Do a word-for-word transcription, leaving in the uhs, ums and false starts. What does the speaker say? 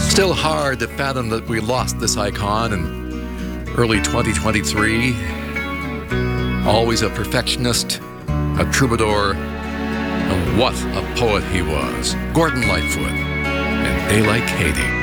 Still hard to fathom that we lost this icon in early twenty twenty-three. Always a perfectionist, a troubadour, and what a poet he was. Gordon Lightfoot and Daylight Katie.